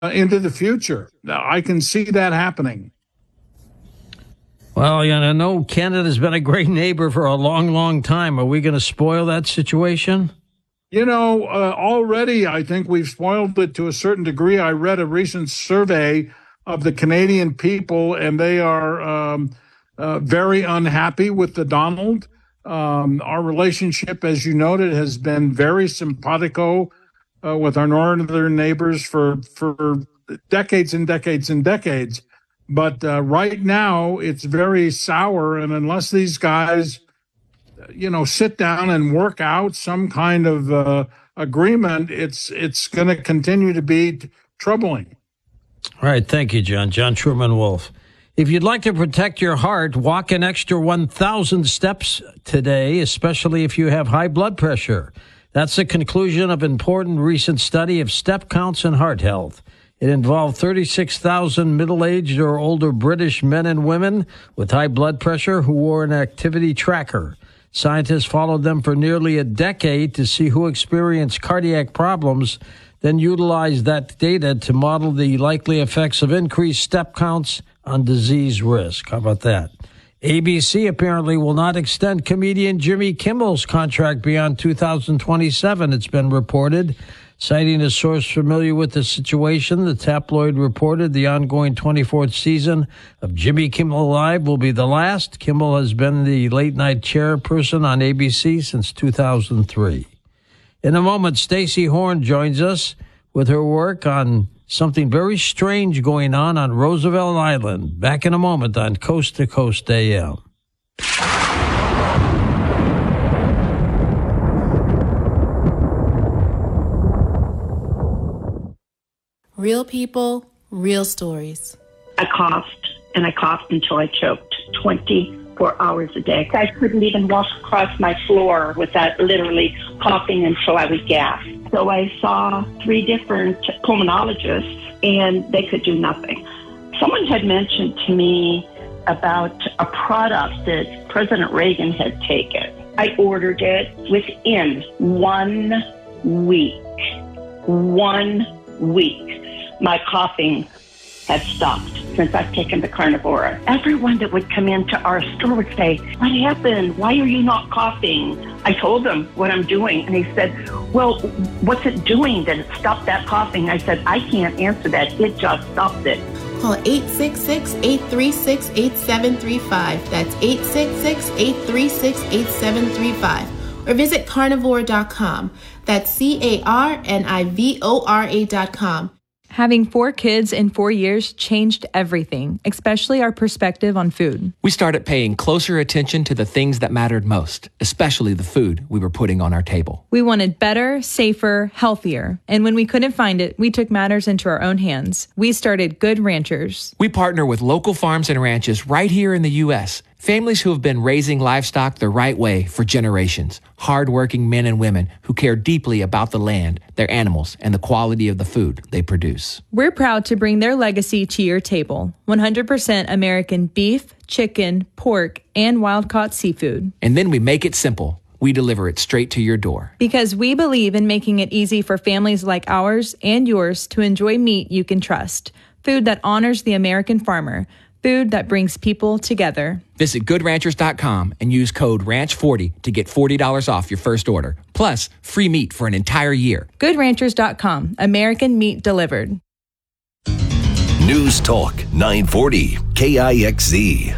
into the future. I can see that happening. Well, I know Canada's been a great neighbor for a long, long time. Are we going to spoil that situation? Already I think we've spoiled it to a certain degree. I read a recent survey of the Canadian people, and they are very unhappy with the Donald. Our relationship, as you noted, has been very simpatico with our northern neighbors for decades and decades and decades. But right now, it's very sour, and unless these guys, sit down and work out some kind of agreement, it's going to continue to be troubling. All right, thank you, John. John Truman Wolf. If you'd like to protect your heart, walk an extra 1,000 steps today, especially if you have high blood pressure. That's the conclusion of an important recent study of step counts and heart health. It involved 36,000 middle-aged or older British men and women with high blood pressure who wore an activity tracker. Scientists followed them for nearly a decade to see who experienced cardiac problems, then utilized that data to model the likely effects of increased step counts on disease risk. How about that? ABC apparently will not extend comedian Jimmy Kimmel's contract beyond 2027, it's been reported. Citing a source familiar with the situation, the tabloid reported the ongoing 24th season of Jimmy Kimmel Live will be the last. Kimmel has been the late-night chairperson on ABC since 2003. In a moment, Stacey Horn joins us with her work on something very strange going on Roosevelt Island. Back in a moment on Coast to Coast AM. Real people, real stories. I coughed until I choked 24 hours a day. I couldn't even walk across my floor without literally coughing until I would gasp. So I saw 3 different pulmonologists, and they could do nothing. Someone had mentioned to me about a product that President Reagan had taken. I ordered it within 1 week. 1 week. My coughing had stopped since I've taken the Carnivora. Everyone that would come into our store would say, "What happened? Why are you not coughing?" I told them what I'm doing, and he said, "Well, what's it doing that it stopped that coughing?" I said, "I can't answer that. It just stopped it." Call 866-836-8735. That's 866-836-8735. Or visit carnivore.com. That's carnivora.com. Having 4 kids in 4 years changed everything, especially our perspective on food. We started paying closer attention to the things that mattered most, especially the food we were putting on our table. We wanted better, safer, healthier. And when we couldn't find it, we took matters into our own hands. We started Good Ranchers. We partner with local farms and ranches right here in the U.S., families who have been raising livestock the right way for generations. Hard-working men and women who care deeply about the land, their animals, and the quality of the food they produce. We're proud to bring their legacy to your table. 100% American beef, chicken, pork, and wild-caught seafood. And then we make it simple. We deliver it straight to your door. Because we believe in making it easy for families like ours and yours to enjoy meat you can trust. Food that honors the American farmer. Food that brings people together. Visit GoodRanchers.com and use code RANCH40 to get $40 off your first order. Plus, free meat for an entire year. GoodRanchers.com. American meat delivered. News Talk 940 KIXZ.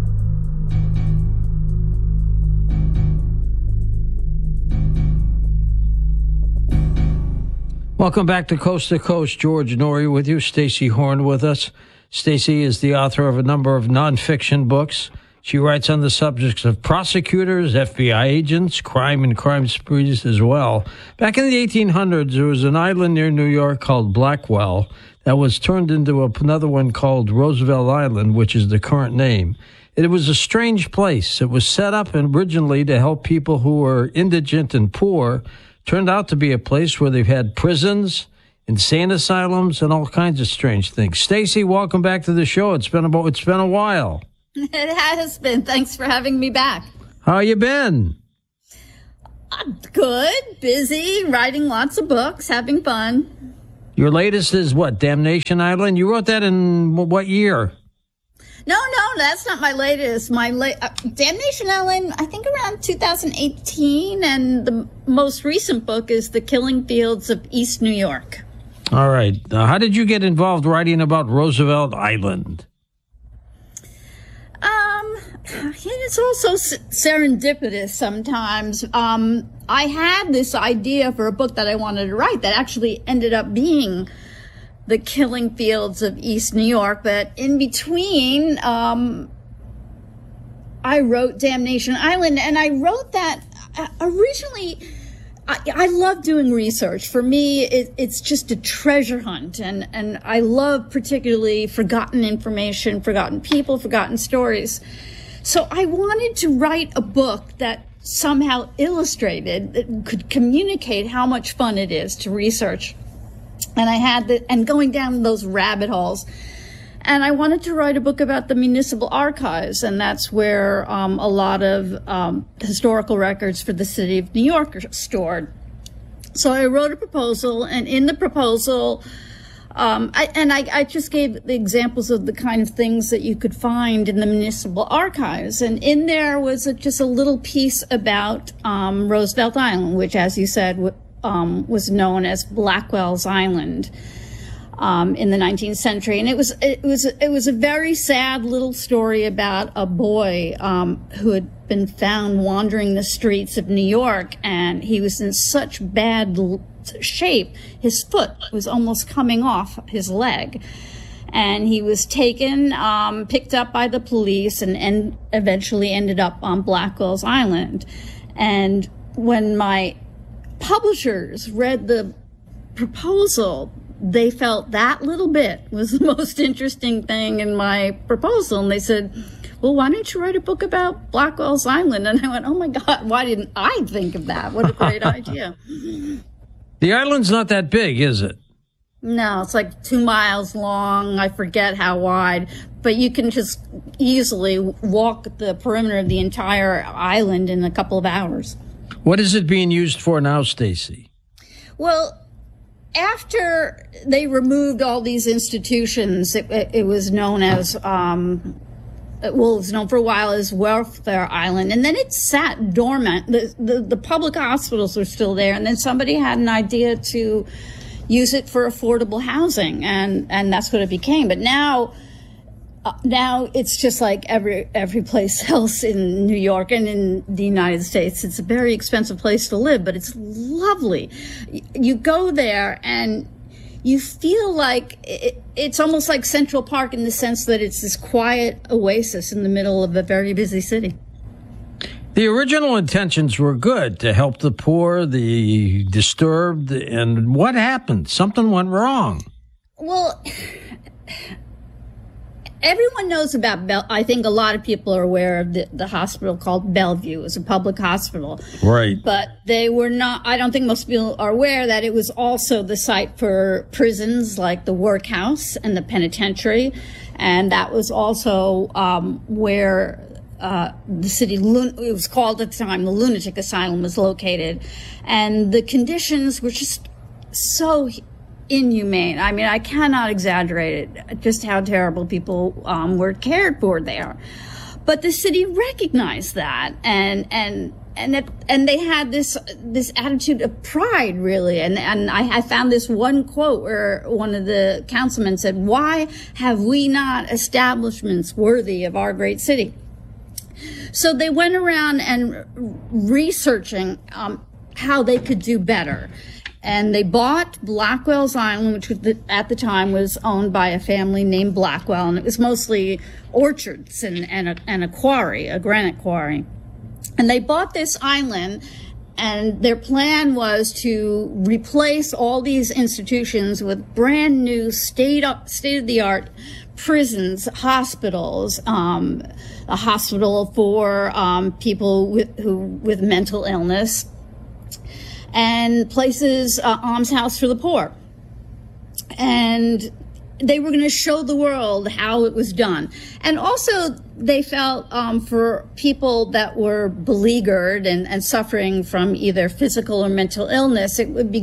Welcome back to Coast. George Noory with you. Stacey Horn with us. Stacey is the author of a number of nonfiction books. She writes on the subjects of prosecutors, FBI agents, crime and crime sprees as well. Back in the 1800s, there was an island near New York called Blackwell that was turned into another one called Roosevelt Island, which is the current name. It was a strange place. It was set up originally to help people who were indigent and poor. Turned out to be a place where they've had prisons, insane asylums, and all kinds of strange things. Stacey, welcome back to the show. It's been a while. It has been. Thanks for having me back. How you been? Good, busy, writing lots of books, having fun. Your latest is what? Damnation Island? You wrote that in what year? No, that's not my latest. Damnation Island, I think around 2018, and the most recent book is The Killing Fields of East New York. All right. How did you get involved writing about Roosevelt Island? It's also serendipitous sometimes. I had this idea for a book that I wanted to write that actually ended up being The Killing Fields of East New York, but in between, I wrote Damnation Island, and I wrote that originally. I love doing research. For me, it's just a treasure hunt, and I love particularly forgotten information, forgotten people, forgotten stories. So I wanted to write a book that somehow illustrated, that could communicate how much fun it is to research. And I had and going down those rabbit holes. And I wanted to write a book about the municipal archives, and that's where a lot of historical records for the city of New York are stored. So I wrote a proposal, and in the proposal, I just gave the examples of the kind of things that you could find in the municipal archives. And in there was just a little piece about Roosevelt Island, which, as you said, was known as Blackwell's Island. In the 19th century, and it was a very sad little story about a boy who had been found wandering the streets of New York, and he was in such bad shape, his foot was almost coming off his leg, and he was taken, picked up by the police, and eventually ended up on Blackwell's Island. And when my publishers read the proposal, they felt that little bit was the most interesting thing in my proposal. And they said, well, why don't you write a book about Blackwell's Island? And I went, oh my God, why didn't I think of that? What a great idea. The island's not that big, is it? No, it's like 2 miles long. I forget how wide, but you can just easily walk the perimeter of the entire island in a couple of hours. What is it being used for now, Stacy? Well, after they removed all these institutions, it was known as, it was known for a while as Welfare Island, and then it sat dormant. The public hospitals were still there, and then somebody had an idea to use it for affordable housing, and that's what it became. But now it's just like every place else in New York and in the United States. It's a very expensive place to live, but it's lovely. You go there and you feel like it's almost like Central Park in the sense that it's this quiet oasis in the middle of a very busy city. The original intentions were good, to help the poor, the disturbed, and what happened? Something went wrong. Well, everyone knows about I think a lot of people are aware of the hospital called Bellevue. It was a public hospital. Right. But they were not, I don't think most people are aware that it was also the site for prisons like the workhouse and the penitentiary. And that was also where the city, it was called at the time, the lunatic asylum was located. And the conditions were just so inhumane. I mean, I cannot exaggerate it, just how terrible people were cared for there. But the city recognized that, and they had this attitude of pride, really. And I found this one quote where one of the councilmen said, "Why have we not establishments worthy of our great city?" So they went around and researching how they could do better. And they bought Blackwell's Island, which at the time was owned by a family named Blackwell, and it was mostly orchards and a quarry, a granite quarry. And they bought this island, and their plan was to replace all these institutions with brand new state-of-the-art prisons, hospitals, a hospital for people with mental illness, and places, almshouse for the poor. And they were going to show the world how it was done. And also they felt for people that were beleaguered and suffering from either physical or mental illness, it would be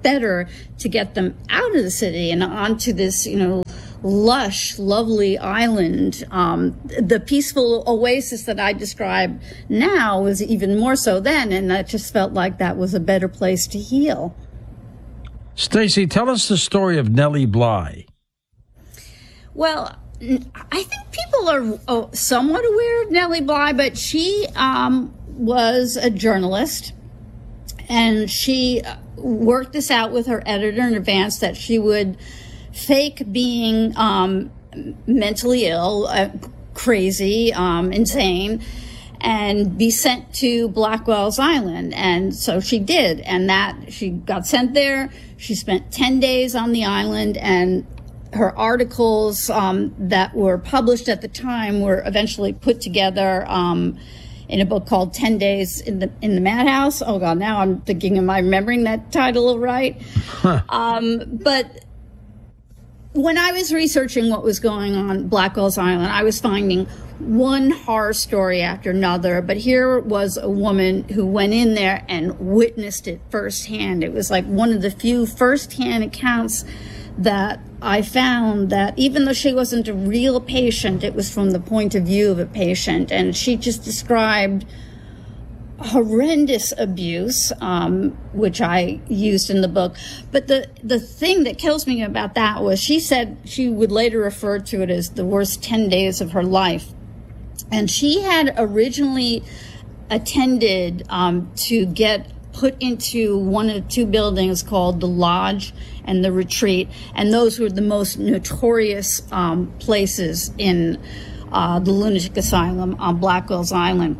better to get them out of the city and onto this, lush, lovely island. The peaceful oasis that I describe now was even more so then, and I just felt like that was a better place to heal. Stacy, tell us the story of Nellie Bly. Well, I think people are somewhat aware of Nellie Bly, but she was a journalist, and she worked this out with her editor in advance that she would fake being mentally ill, crazy, insane, and be sent to Blackwell's Island. And so she did, and she got sent there. She spent 10 days on the island, and her articles that were published at the time were eventually put together in a book called 10 Days in the Madhouse. Oh God, now I'm thinking, am I remembering that title right? But when I was researching what was going on Blackwell's Island, I was finding one horror story after another. But here was a woman who went in there and witnessed it firsthand. It was like one of the few firsthand accounts that I found, that even though she wasn't a real patient, it was from the point of view of a patient. And she just described horrendous abuse, which I used in the book. But the thing that kills me about that was she said she would later refer to it as the worst 10 days of her life. And she had originally attended to get put into one of two buildings called the Lodge and the Retreat, and those were the most notorious places in the lunatic asylum on Blackwell's Island.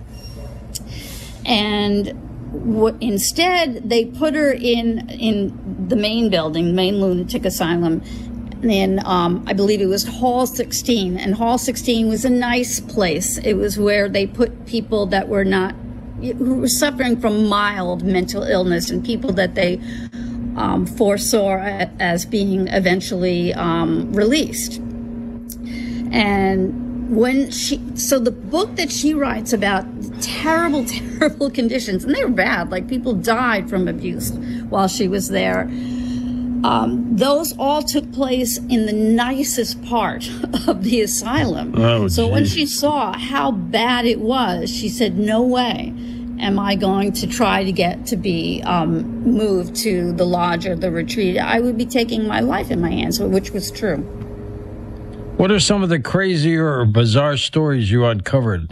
And instead, they put her in the main building, the main lunatic asylum, in I believe it was Hall 16. And Hall 16 was a nice place. It was where they put people that were who were suffering from mild mental illness, and people that they foresaw as being eventually released. And so the book that she writes about terrible, terrible conditions, and they were bad, like people died from abuse while she was there. Those all took place in the nicest part of the asylum. Oh, so when she saw how bad it was, she said, no way am I going to try to get to be moved to the Lodge or the Retreat. I would be taking my life in my hands, which was true. What are some of the crazier or bizarre stories you uncovered?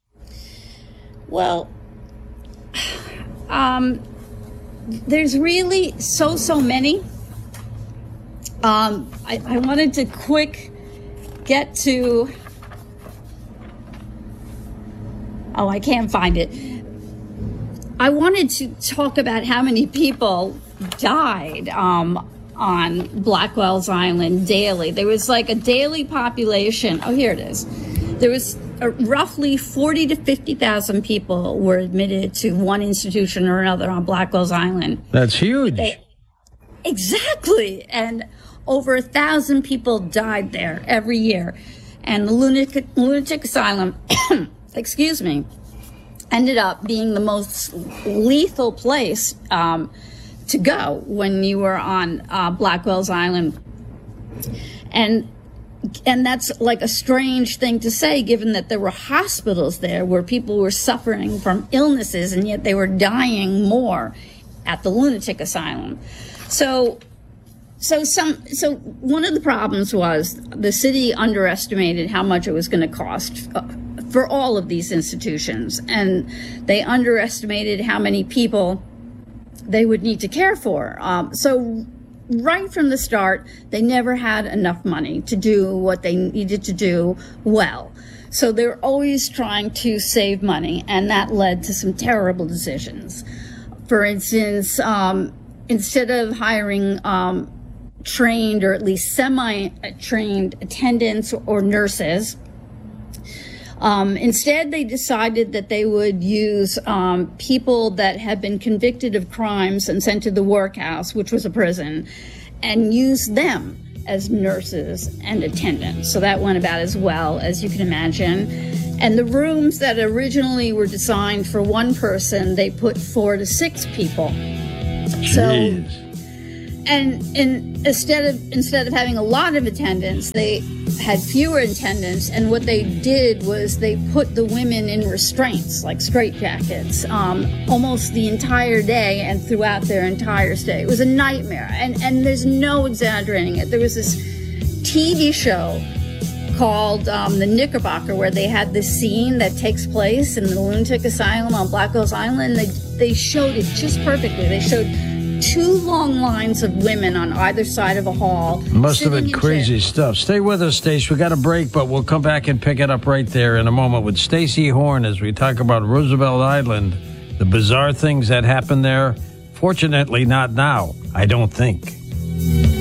Well, there's really so many. I wanted to get to, I can't find it. I wanted to talk about how many people died on Blackwell's Island daily. There was like a daily population. Oh, here it is. There was roughly 40 to 50,000 people were admitted to one institution or another on Blackwell's Island. That's huge. Exactly. And over 1,000 people died there every year. And the lunatic asylum, excuse me, ended up being the most lethal place to go when you were on Blackwell's Island. And that's like a strange thing to say, given that there were hospitals there where people were suffering from illnesses, and yet they were dying more at the lunatic asylum. So one of the problems was the city underestimated how much it was going to cost for all of these institutions, and they underestimated how many people they would need to care for. So right from the start, they never had enough money to do what they needed to do well. So they're always trying to save money, and that led to some terrible decisions. For instance, instead of hiring trained or at least semi-trained attendants or nurses, instead, they decided that they would use people that had been convicted of crimes and sent to the workhouse, which was a prison, and use them as nurses and attendants. So that went about as well as you can imagine. And the rooms that originally were designed for one person, they put 4 to 6 people. Jeez. And instead of having a lot of attendants, they had fewer attendants. And what they did was they put the women in restraints, like straitjackets, almost the entire day and throughout their entire stay. It was a nightmare. And there's no exaggerating it. There was this TV show called The Knickerbocker, where they had this scene that takes place in the lunatic asylum on Black Hills Island. They showed it just perfectly. They showed 2 long lines of women on either side of a hall. Must have been crazy stuff. Stay with us, Stace. We got a break, but we'll come back and pick it up right there in a moment with Stacey Horn as we talk about Roosevelt Island, the bizarre things that happened there. Fortunately, not now, I don't think.